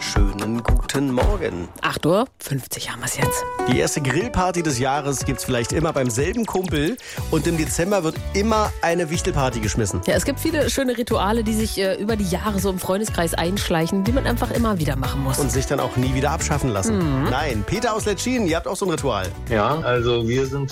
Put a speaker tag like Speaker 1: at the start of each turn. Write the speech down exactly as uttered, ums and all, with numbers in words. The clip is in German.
Speaker 1: schönen guten Morgen.
Speaker 2: acht Uhr fünfzig haben wir es jetzt.
Speaker 1: Die erste Grillparty des Jahres gibt's vielleicht immer beim selben Kumpel. Und im Dezember wird immer eine Wichtelparty geschmissen.
Speaker 2: Ja, es gibt viele schöne Rituale, die sich äh, über die Jahre so im Freundeskreis einschleichen, die man einfach immer wieder machen muss.
Speaker 1: Und sich dann auch nie wieder abschaffen lassen. Mhm. Nein, Peter aus Letschin, ihr habt auch so ein Ritual.
Speaker 3: Ja, also wir sind